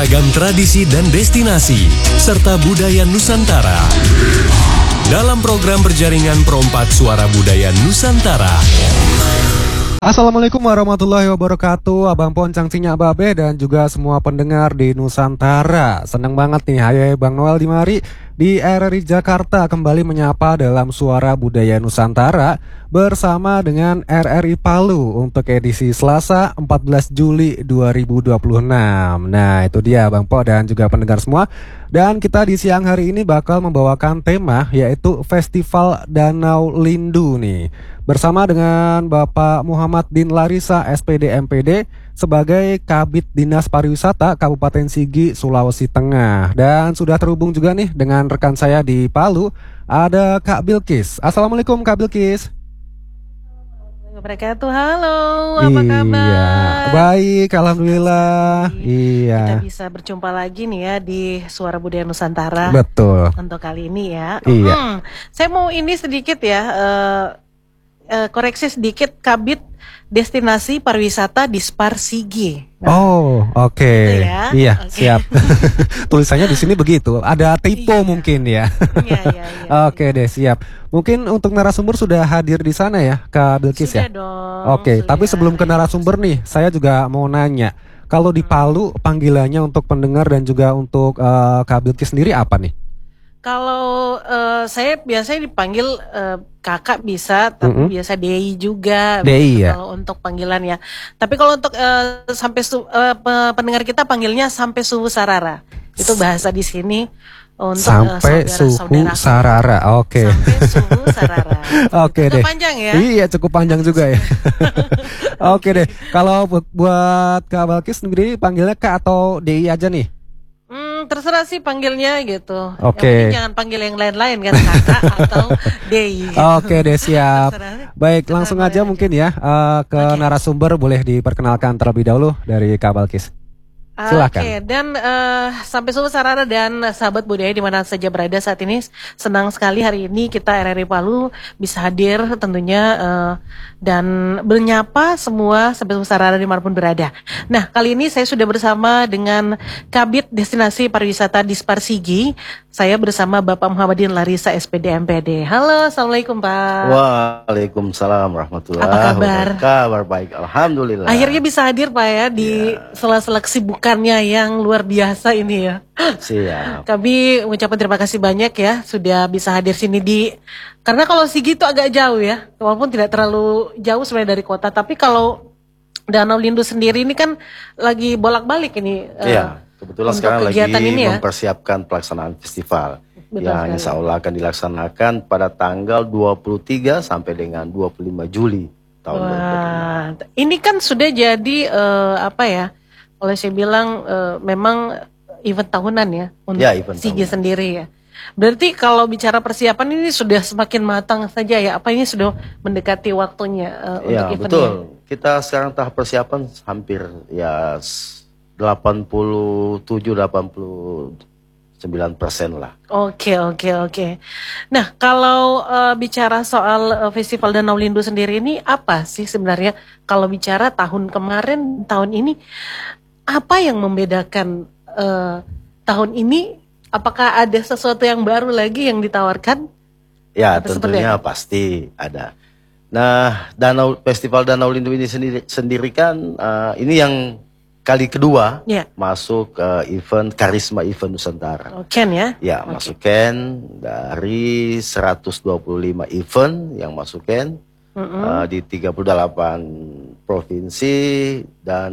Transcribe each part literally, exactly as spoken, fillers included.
beragam tradisi dan destinasi, serta budaya Nusantara. Dalam program berjaringan Perompak Suara Budaya Nusantara. Assalamualaikum warahmatullahi wabarakatuh, Abang Poncang Cinya Babe dan juga semua pendengar di Nusantara. Senang banget nih, hai Bang Noel Dimari di R R I Jakarta kembali menyapa dalam Suara Budaya Nusantara bersama dengan R R I Palu untuk edisi Selasa empat belas Juli dua ribu dua puluh enam. Nah itu dia Bang Po dan juga pendengar semua. Dan kita di siang hari ini bakal membawakan tema yaitu Festival Danau Lindu nih. Bersama dengan Bapak Muhammad Din Larissa S P D M P D sebagai Kabid Dinas Pariwisata Kabupaten Sigi, Sulawesi Tengah. Dan sudah terhubung juga nih dengan rekan saya di Palu, ada Kak Bilkis. Assalamualaikum Kak Bilkis. Wabarakatuh. Halo, apa iya, kabar? Baik, alhamdulillah. Iya. Kita bisa berjumpa lagi nih ya di Suara Budaya Nusantara. Betul. Untuk kali ini ya. Iya. Hmm, saya mau ini sedikit ya, uh, uh, koreksi sedikit Kabid Destinasi Pariwisata Dispar Sigi. Nah, oh, oke. Okay. Ya? Iya, okay. Siap. Tulisannya di sini begitu. Ada typo iya. mungkin ya. Iya, iya, iya. Oke okay, deh, siap. Mungkin untuk narasumber sudah hadir di sana ya, Kak Bilkis sudah ya? Dong, oke, okay, tapi sebelum ke narasumber nih, saya juga mau nanya. Kalau di Palu panggilannya untuk pendengar dan juga untuk uh, Kak Bilkis sendiri apa nih? Kalau uh, saya biasanya dipanggil uh, kakak bisa, tapi mm-hmm. biasa Dei juga. Dei ya. Kalau untuk panggilan ya. Tapi kalau untuk uh, sampai su- uh, pendengar kita panggilnya sampai suhu sarara. Itu bahasa di sini untuk sampai uh, suhu sarara. Oke. Okay. Sampai suhu sarara. Oke okay, deh. Panjang ya. Iya cukup panjang juga ya. Oke okay deh. Kalau buat Kak Bilkis sendiri panggilnya Kak atau Dei aja nih? Hmm, terserah sih panggilnya gitu. Oke. Okay. Jangan panggil yang lain-lain kan, kakak atau Dei. Gitu. Oke okay, deh, siap. Terserah, Baik, terserah langsung aja, aja mungkin ya uh, ke okay. narasumber, boleh diperkenalkan terlebih dahulu dari Kak Bilkis. Silakan. Oke, okay. Dan uh, sampai suhu sarara dan sahabat budaya di mana saja berada saat ini, senang sekali hari ini kita R R I Palu bisa hadir tentunya uh, dan menyapa semua sahabat suhu sarara dimanapun berada. Nah, kali ini saya sudah bersama dengan Kabid Destinasi Pariwisata Dispar Sigi. Saya bersama Bapak Muhammadin Larissa S P D M P D. Halo, assalamualaikum Pak. Waalaikumsalam warahmatullahi wabarakatuh. Apa kabar? Kabar baik, alhamdulillah. Akhirnya bisa hadir Pak ya di ya. sela-sela kesibukannya yang luar biasa ini ya. Siap. Kami mengucapkan terima kasih banyak ya sudah bisa hadir sini di, karena kalau Sigi itu agak jauh ya, walaupun tidak terlalu jauh sebenarnya dari kota, tapi kalau Danau Lindu sendiri ini kan lagi bolak-balik ini. Iya. Uh, Kebetulan sekarang lagi ya? mempersiapkan pelaksanaan festival. Betul yang sekali. Insya Allah akan dilaksanakan pada tanggal dua puluh tiga sampai dengan dua puluh lima Juli tahun dua ribu dua puluh lima. Ini kan sudah jadi uh, apa ya? Oleh saya bilang uh, memang event tahunan ya untuk ya, Sigi sendiri ya. Berarti kalau bicara persiapan ini sudah semakin matang saja ya. Apa ini sudah mendekati waktunya uh, ya, untuk eventnya? Betul. Kita sekarang tahap persiapan hampir ya delapan puluh tujuh sampai delapan puluh sembilan persen lah. Oke, oke, oke. Nah, kalau uh, bicara soal uh, Festival Danau Lindu sendiri ini apa sih sebenarnya? Kalau bicara tahun kemarin, tahun ini, apa yang membedakan uh, tahun ini? Apakah ada sesuatu yang baru lagi yang ditawarkan? Ya, atau tentunya pasti ada. Nah, Danau Festival Danau Lindu ini sendiri, sendiri kan uh, ini yang kali kedua yeah. masuk uh, event Karisma Event Nusantara. Oh, Ken ya? Ya, okay. masuk Ken dari seratus dua puluh lima event yang masuk Ken mm-hmm. uh, di tiga puluh delapan provinsi dan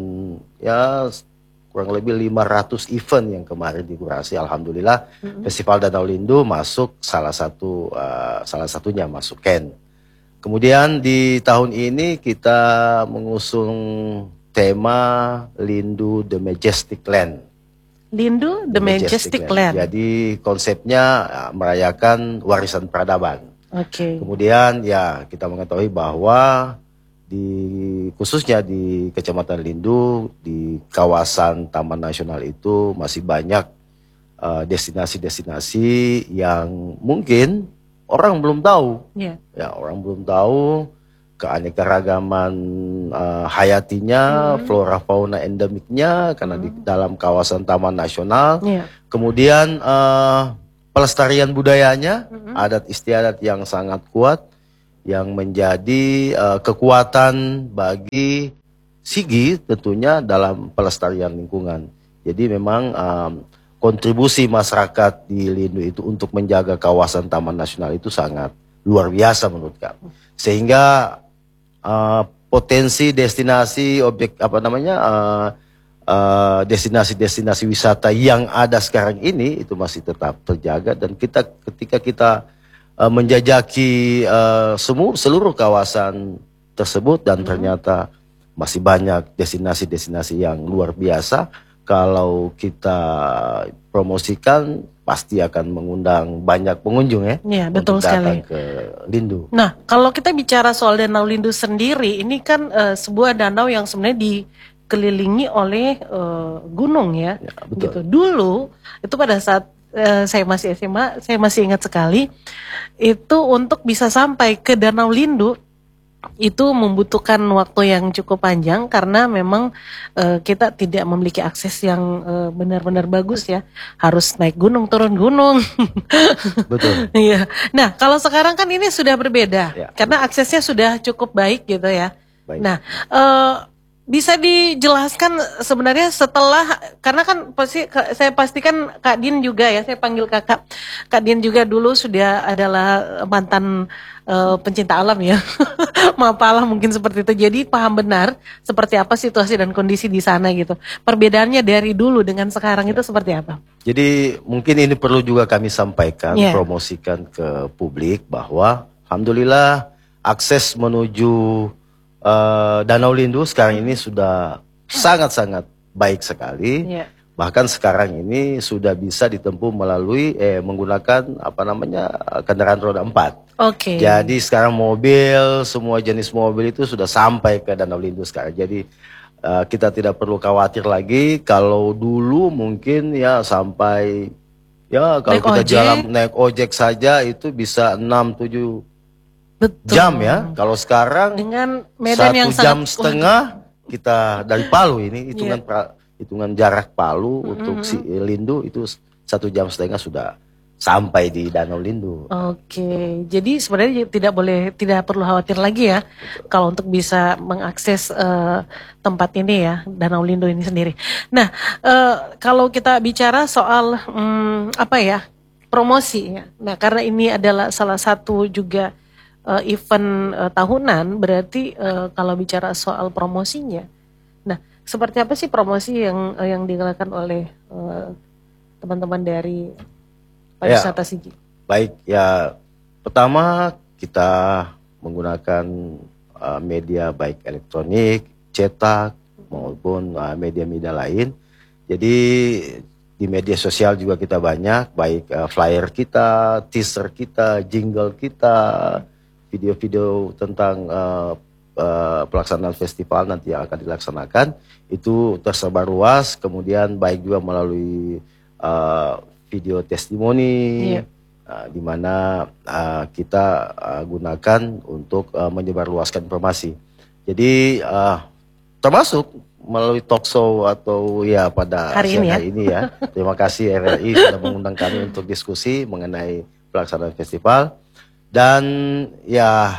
ya kurang lebih lima ratus event yang kemarin dikurasi. Alhamdulillah mm-hmm. Festival Danau Lindu masuk salah satu uh, salah satunya masuk Ken. Kemudian di tahun ini kita mengusung tema Lindu The Majestic Land. Lindu The, The Majestic, Majestic Land. Land. Jadi konsepnya ya, merayakan warisan peradaban. Oke. Okay. Kemudian ya kita mengetahui bahwa di khususnya di Kecamatan Lindu di kawasan Taman Nasional itu masih banyak uh, destinasi-destinasi yang mungkin orang belum tahu. Yeah. Ya orang belum tahu. keanekaragaman uh, hayatinya, hmm. flora fauna endemiknya karena hmm. di dalam kawasan taman nasional. Yeah. Kemudian uh, pelestarian budayanya, hmm. adat istiadat yang sangat kuat yang menjadi uh, kekuatan bagi Sigi tentunya dalam pelestarian lingkungan. Jadi memang um, kontribusi masyarakat di Lindu itu untuk menjaga kawasan taman nasional itu sangat luar biasa menurut kami. Sehingga uh, potensi destinasi objek apa namanya uh, uh, destinasi-destinasi wisata yang ada sekarang ini itu masih tetap terjaga, dan kita ketika kita uh, menjajaki uh, semua seluruh kawasan tersebut dan ternyata masih banyak destinasi-destinasi yang luar biasa. Kalau kita promosikan pasti akan mengundang banyak pengunjung ya. Iya, betul untuk datang sekali. ke Lindu. Nah, kalau kita bicara soal Danau Lindu sendiri, ini kan uh, sebuah danau yang sebenarnya dikelilingi oleh uh, gunung ya. Ya, betul. Gitu. Dulu itu pada saat uh, saya masih S M A, saya masih ingat sekali itu untuk bisa sampai ke Danau Lindu itu membutuhkan waktu yang cukup panjang karena memang uh, kita tidak memiliki akses yang uh, benar-benar bagus ya, harus naik gunung turun gunung. Betul. Iya. Nah kalau sekarang kan ini sudah berbeda ya, karena betul. Aksesnya sudah cukup baik gitu ya. Baik. Nah uh, bisa dijelaskan sebenarnya setelah, karena kan pasti saya pastikan Kak Din juga ya, saya panggil kakak, Kak Din juga dulu sudah adalah mantan uh, pencinta alam ya, mapalah mungkin seperti itu, jadi paham benar seperti apa situasi dan kondisi di sana gitu. Perbedaannya dari dulu dengan sekarang itu seperti apa? Jadi mungkin ini perlu juga kami sampaikan, yeah. promosikan ke publik bahwa alhamdulillah akses menuju Uh, Danau Lindu sekarang ini sudah sangat-sangat baik sekali. Yeah. Bahkan sekarang ini sudah bisa ditempuh melalui eh, menggunakan apa namanya kendaraan roda empat. Oke. Okay. Jadi sekarang mobil, semua jenis mobil itu sudah sampai ke Danau Lindu sekarang. Jadi uh, kita tidak perlu khawatir lagi. Kalau dulu mungkin ya sampai ya kalau naik kita ojek. jalan naik ojek saja itu bisa enam tujuh Betul. jam ya. Kalau sekarang dengan medan satu yang jam sangat setengah kita dari Palu ini hitungan yeah. pra, hitungan jarak Palu mm-hmm. untuk si Lindu itu satu jam setengah sudah sampai di Danau Lindu. Oke, jadi sebenarnya tidak boleh, tidak perlu khawatir lagi ya. Betul. Kalau untuk bisa mengakses uh, tempat ini ya, Danau Lindu ini sendiri. Nah, uh, kalau kita bicara soal um, apa ya, promosi ya. Nah, karena ini adalah salah satu juga Uh, event uh, tahunan, berarti uh, kalau bicara soal promosinya, nah seperti apa sih promosi yang uh, yang dilakukan oleh uh, teman-teman dari pariwisata ya, Sigi? Baik ya, pertama kita menggunakan uh, media baik elektronik, cetak maupun uh, media-media lain. Jadi di media sosial juga kita banyak, baik uh, flyer kita, teaser kita, jingle kita, video-video tentang uh, uh, pelaksanaan festival nanti yang akan dilaksanakan itu tersebar luas. Kemudian baik juga melalui uh, video testimoni, yeah. uh, di mana uh, kita uh, gunakan untuk uh, menyebarluaskan informasi. Jadi uh, termasuk melalui talk show atau ya pada hari siang ini ya. hari ini ya. Terima kasih R R I sudah mengundang kami untuk diskusi mengenai pelaksanaan festival. Dan ya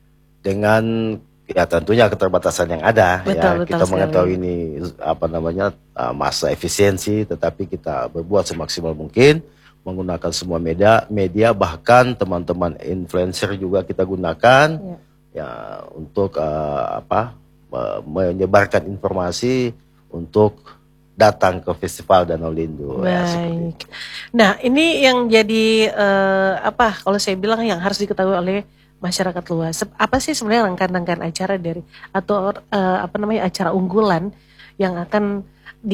dengan ya tentunya keterbatasan yang ada, betul, ya betul kita sekali. mengetahui ini apa namanya uh, masa efisiensi, tetapi kita berbuat semaksimal mungkin menggunakan semua media, media bahkan teman-teman influencer juga kita gunakan ya, ya untuk uh, apa uh, menyebarkan informasi untuk datang ke Festival Danau Lindu. Baik. Ya, nah, ini yang jadi uh, apa? Kalau saya bilang yang harus diketahui oleh masyarakat luas. Apa sih sebenarnya rangkaian-rangkaian acara dari atau uh, apa namanya acara unggulan yang akan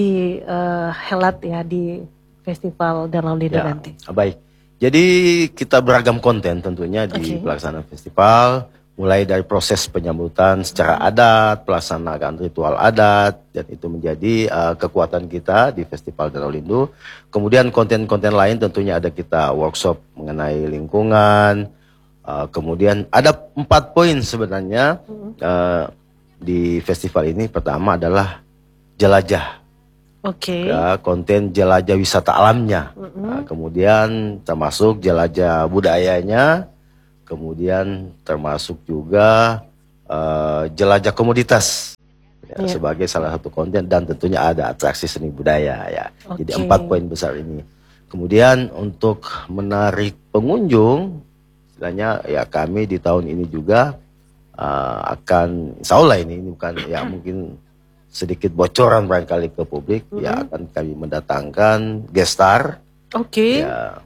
dihelat uh, ya di Festival Danau Lindu ya, nanti? Baik. Jadi kita beragam konten tentunya di okay. pelaksanaan festival. Mulai dari proses penyambutan secara adat, pelaksanaan ritual adat, dan itu menjadi uh, kekuatan kita di Festival Danau Lindu. Kemudian konten-konten lain tentunya ada kita workshop mengenai lingkungan, Uh, kemudian ada empat poin sebenarnya uh, di festival ini. Pertama adalah jelajah, Oke. ya, konten jelajah wisata alamnya. Nah, kemudian termasuk jelajah budayanya, kemudian termasuk juga uh, jelajah komoditas. Ya, Iya. sebagai salah satu konten, dan tentunya ada atraksi seni budaya ya. Jadi Oke. empat poin besar ini. Kemudian untuk menarik pengunjung, istilahnya ya kami di tahun ini juga uh, akan, insya Allah ini, ini bukan ya mungkin sedikit bocoran barangkali ke publik, ya akan kami mendatangkan guest star. Oke. Ya,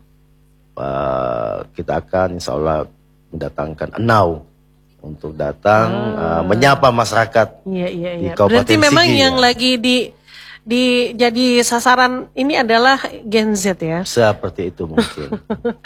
uh, kita akan insya Allah mendatangkan Enau untuk datang uh, menyapa masyarakat. Iya iya di iya. Kabupaten Berarti memang Sigi, yang ya. lagi di di jadi sasaran ini adalah Gen Z ya. Seperti itu mungkin.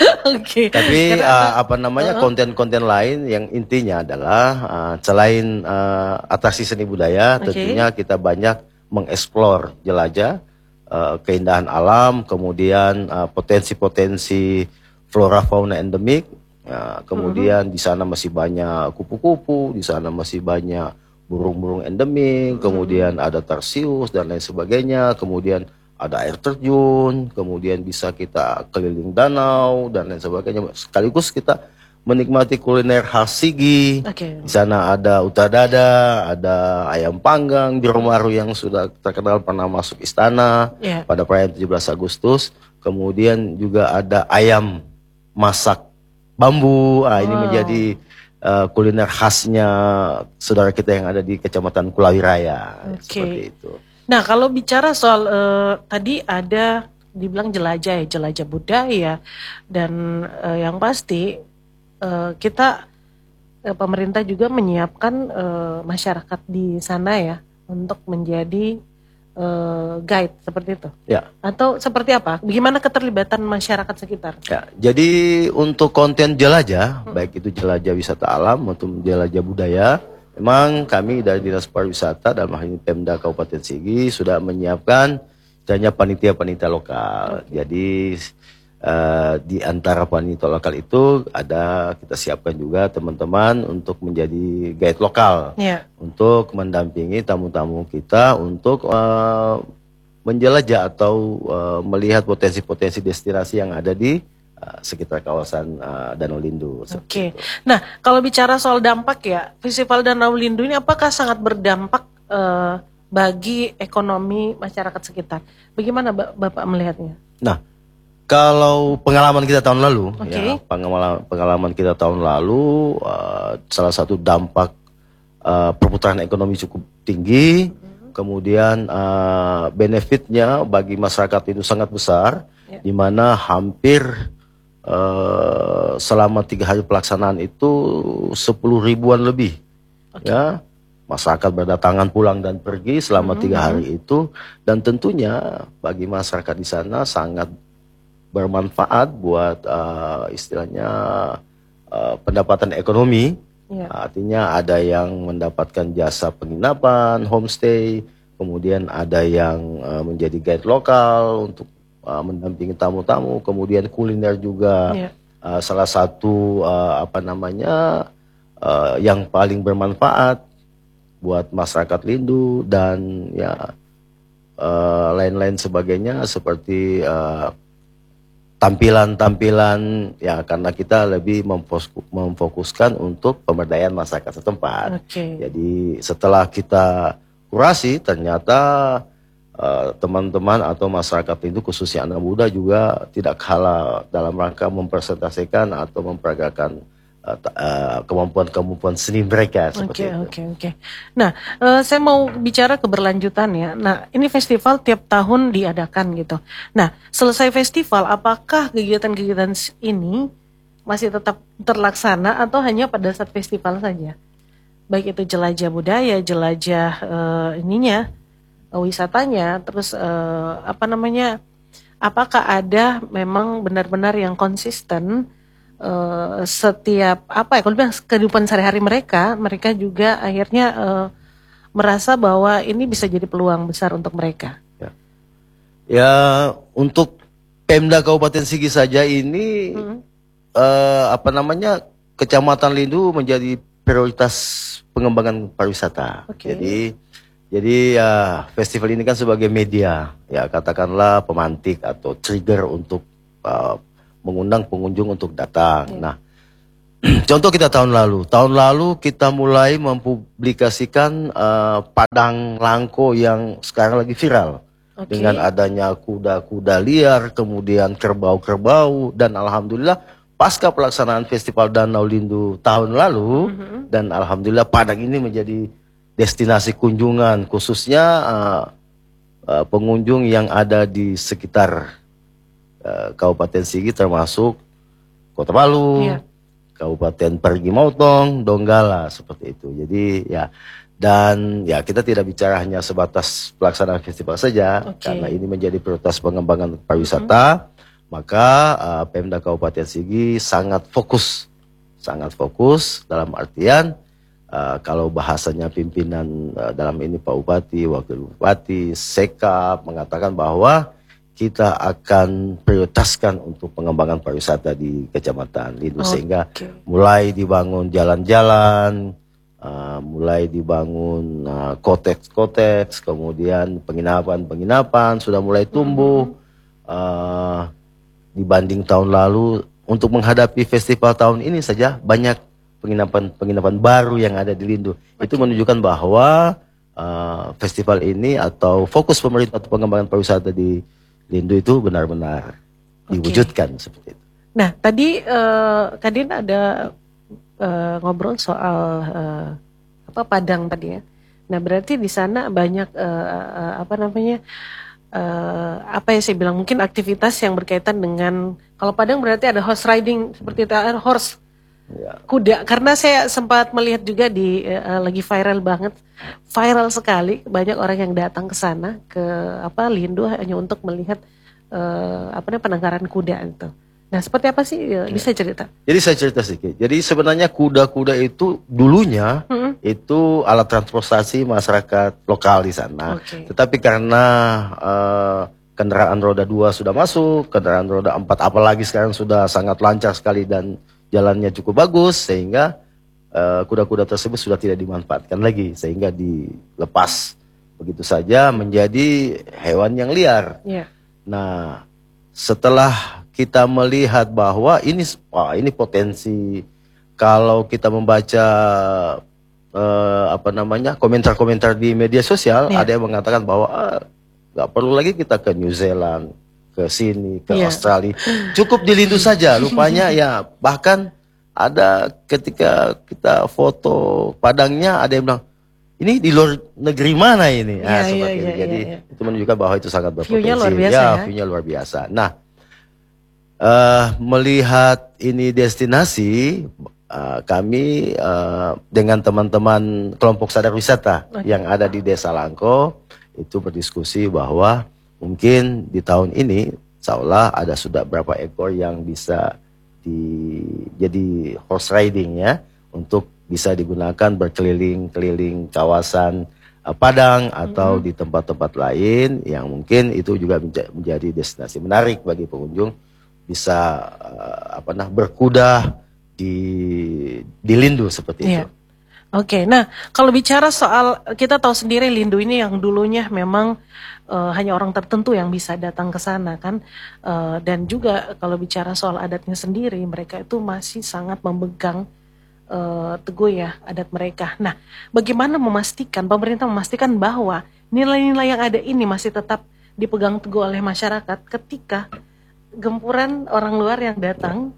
Oke. Tapi Karena- uh, apa namanya konten-konten lain yang intinya adalah uh, selain uh, atraksi seni budaya, Oke. tentunya kita banyak mengeksplor, jelajah uh, keindahan alam, kemudian uh, potensi-potensi flora fauna endemik. Ya, kemudian di sana masih banyak kupu-kupu, di sana masih banyak burung-burung endemik, kemudian ada tarsius dan lain sebagainya, kemudian ada air terjun, kemudian bisa kita keliling danau dan lain sebagainya. Sekaligus kita menikmati kuliner khas Sigi. Oke. Di sana ada utadada, ada ayam panggang di Romaru yang sudah terkenal pernah masuk istana Iya. pada perayaan tujuh belas Agustus. Kemudian juga ada ayam masak bambu. Ah, ini Wow. menjadi uh, kuliner khasnya saudara kita yang ada di Kecamatan Kulawi Raya. Oke. Seperti itu. Nah, kalau bicara soal eh, tadi ada dibilang jelajah ya, jelajah budaya, dan eh, yang pasti eh, kita eh, pemerintah juga menyiapkan eh, masyarakat di sana ya untuk menjadi eh, guide seperti itu. Ya. Atau seperti apa? Bagaimana keterlibatan masyarakat sekitar? Ya, jadi untuk konten jelajah, baik itu jelajah wisata alam maupun jelajah budaya, memang kami dari Dinas Pariwisata dalam hal ini Pemda Kabupaten Sigi sudah menyiapkan misalnya panitia-panitia lokal. Jadi eh, di antara panitia lokal itu ada kita siapkan juga teman-teman untuk menjadi guide lokal, Ya. untuk mendampingi tamu-tamu kita untuk eh, menjelajah atau eh, melihat potensi-potensi destinasi yang ada di eh, sekitar kawasan eh, Danau Lindu. Oke. Nah, kalau bicara soal dampak ya, Festival Danau Lindu ini apakah sangat berdampak eh, bagi ekonomi masyarakat sekitar? Bagaimana Ba- Bapak melihatnya? Nah, kalau pengalaman kita tahun lalu, Oke. ya, pengalaman, pengalaman kita tahun lalu, eh, salah satu dampak eh, perputaran ekonomi cukup tinggi, kemudian eh, benefitnya bagi masyarakat itu sangat besar, Ya. di mana hampir eh, selama tiga hari pelaksanaan itu sepuluh ribuan lebih, ya. Masyarakat berdatangan pulang dan pergi selama tiga hari itu, dan tentunya bagi masyarakat di sana sangat bermanfaat buat uh, istilahnya uh, pendapatan ekonomi. Ya. Artinya ada yang mendapatkan jasa penginapan, homestay, kemudian ada yang uh, menjadi guide lokal untuk uh, mendampingi tamu-tamu, kemudian kuliner juga. Ya. Uh, salah satu uh, apa namanya uh, yang paling bermanfaat buat masyarakat Lindu, dan ya eh, lain-lain sebagainya seperti eh, tampilan-tampilan ya, karena kita lebih memfos- memfokuskan untuk pemberdayaan masyarakat setempat. Oke. Jadi setelah kita kurasi, ternyata eh, teman-teman atau masyarakat Lindu khususnya anak muda juga tidak kalah dalam rangka mempresentasikan atau memperagakan uh, uh, kemampuan-kemampuan seni mereka seperti Oke itu. oke oke. Nah, eh, saya mau bicara keberlanjutan ya. Nah, ini festival tiap tahun diadakan gitu. Nah, selesai festival, apakah kegiatan-kegiatan s- ini masih tetap terlaksana atau hanya pada saat festival saja? Baik itu jelajah budaya, jelajah eh, ininya, eh, wisatanya, terus eh, apa namanya? Apakah ada memang benar-benar yang konsisten eh, setiap apa ya? Kalau bilang kehidupan sehari-hari mereka, mereka juga akhirnya eh, merasa bahwa ini bisa jadi peluang besar untuk mereka. Ya, untuk Pemda Kabupaten Sigi saja ini Hmm. eh, apa namanya Kecamatan Lindu menjadi prioritas pengembangan pariwisata. Oke. Jadi jadi ya festival ini kan sebagai media, ya katakanlah pemantik atau trigger untuk uh, mengundang pengunjung untuk datang. Ya. Nah, contoh kita tahun lalu, tahun lalu kita mulai mempublikasikan uh, Padang Langko yang sekarang lagi viral. Oke. Dengan adanya kuda-kuda liar, kemudian kerbau-kerbau, dan alhamdulillah pasca pelaksanaan Festival Danau Lindu tahun lalu, Mhm. dan alhamdulillah Padang ini menjadi destinasi kunjungan, khususnya uh, uh, pengunjung yang ada di sekitar uh, Kabupaten Sigi, termasuk Kota Palu, Iya. Kabupaten Parigi Motong, Donggala, seperti itu. Jadi ya, dan ya kita tidak bicara hanya sebatas pelaksanaan festival saja, Oke. karena ini menjadi prioritas pengembangan pariwisata, maka uh, Pemda Kabupaten Sigi sangat fokus, sangat fokus dalam artian uh, kalau bahasanya pimpinan uh, dalam ini Pak Bupati, Wakil Bupati, Sekap mengatakan bahwa kita akan prioritaskan untuk pengembangan pariwisata di Kecamatan Lindu, Oke. sehingga mulai dibangun jalan-jalan, uh, mulai dibangun uh, koteks-koteks, kemudian penginapan-penginapan sudah mulai tumbuh. Uh, dibanding tahun lalu, untuk menghadapi festival tahun ini saja banyak penginapan-penginapan baru yang ada di Lindu. Itu menunjukkan bahwa uh, festival ini atau fokus pemerintah untuk pengembangan pariwisata di Lindu itu benar-benar Oke. diwujudkan seperti itu. Nah, tadi eh, Kadin ada eh, ngobrol soal eh, apa Padang tadi ya. Nah, berarti di sana banyak eh, eh, apa namanya? eh, apa ya saya bilang mungkin aktivitas yang berkaitan dengan, kalau Padang berarti ada horse riding seperti itu, ada horse Ya. kuda, karena saya sempat melihat juga di eh, lagi viral banget, viral sekali, banyak orang yang datang ke sana ke apa Lindu hanya untuk melihat eh, apa namanya penangkaran kuda itu. Nah, seperti apa sih eh, bisa cerita? Jadi saya cerita sedikit. Jadi sebenarnya kuda-kuda itu dulunya Hmm. itu alat transportasi masyarakat lokal di sana. Oke. Tetapi karena eh, kendaraan roda dua sudah masuk, kendaraan roda empat apalagi sekarang sudah sangat lancar sekali dan jalannya cukup bagus, sehingga eh, kuda-kuda tersebut sudah tidak dimanfaatkan lagi, sehingga dilepas begitu saja menjadi hewan yang liar. Ya. Nah, setelah kita melihat bahwa ini, wah, ini potensi, kalau kita membaca eh, apa namanya komentar-komentar di media sosial, Iya. ada yang mengatakan bahwa ah, nggak perlu lagi kita ke New Zealand, ke sini, ke Iya. Australia, cukup di Lindu saja. Rupanya ya, bahkan ada ketika kita foto Padangnya, ada yang bilang ini di luar negeri mana ini? Iya, Ah, iya, seperti iya, itu. iya, Jadi iya. itu menunjukkan bahwa itu sangat berpotensi. View-nya luar biasa ya, ya. view-nya luar biasa. Nah, eh, melihat ini destinasi, eh, kami eh, dengan teman-teman kelompok sadar wisata Oke. yang ada di Desa Langko itu berdiskusi bahwa mungkin di tahun ini, insya Allah ada sudah berapa ekor yang bisa di jadi horse riding ya, untuk bisa digunakan berkeliling-keliling kawasan uh, Padang atau di tempat-tempat lain yang mungkin itu juga menja- menjadi destinasi menarik bagi pengunjung, bisa uh, apa nah berkuda di di Lindu seperti Iya. itu. Oke, nah kalau bicara soal, kita tahu sendiri Lindu ini yang dulunya memang eh, hanya orang tertentu yang bisa datang ke sana kan. Eh, dan juga kalau bicara soal adatnya sendiri, mereka itu masih sangat memegang eh, teguh ya adat mereka. Nah, bagaimana memastikan, pemerintah memastikan bahwa nilai-nilai yang ada ini masih tetap dipegang teguh oleh masyarakat ketika gempuran orang luar yang datang.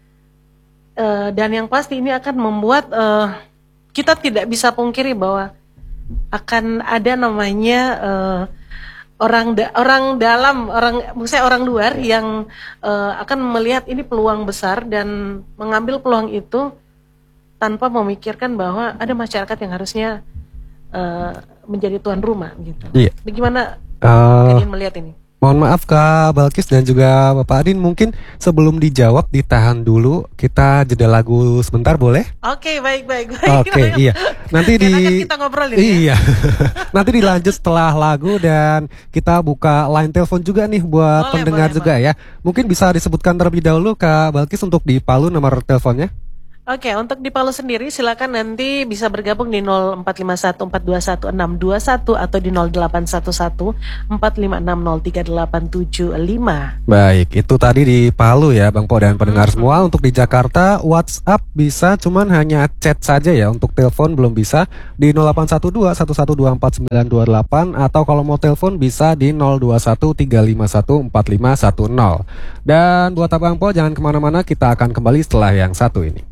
Eh, dan yang pasti ini akan membuat eh, kita tidak bisa pungkiri bahwa akan ada namanya eh, orang da- orang dalam, orang maksudnya orang luar yang eh, akan melihat ini peluang besar dan mengambil peluang itu tanpa memikirkan bahwa ada masyarakat yang harusnya eh, menjadi tuan rumah gitu. Iya. Bagaimana Eh, kalian melihat ini? Mohon maaf Kak Balkis dan juga Bapak Adin, mungkin sebelum dijawab ditahan dulu, kita jeda lagu sebentar boleh? Oke, baik baik baik. Oke, iya. Nanti di Enakan kita ngobrolin ya. Iya. Nanti dilanjut setelah lagu dan kita buka line telepon juga nih buat Boleh, pendengar boleh, juga ya. Mungkin bisa disebutkan terlebih dahulu Kak Balkis untuk di Palu nomor teleponnya. Oke, untuk di Palu sendiri silakan nanti bisa bergabung di nol empat lima satu empat dua satu enam dua satu atau di nol delapan satu satu empat lima enam nol tiga delapan tujuh lima. Baik, itu tadi di Palu ya Bang Po dan pendengar hmm. semua. Untuk di Jakarta WhatsApp bisa, cuman hanya chat saja ya. Untuk telepon belum bisa di nol delapan satu dua satu satu dua empat sembilan dua delapan, atau kalau mau telepon bisa di nol dua satu tiga lima satu empat lima satu nol. Dan buat Abang Po jangan kemana-mana, kita akan kembali setelah yang satu ini.